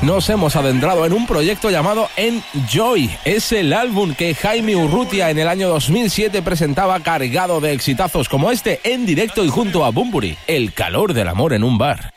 nos hemos adentrado en un proyecto llamado Enjoy. Es el álbum que Jaime Urrutia en el año 2007 presentaba cargado de exitazos como este en directo y junto a Bunbury, El calor del amor en un bar.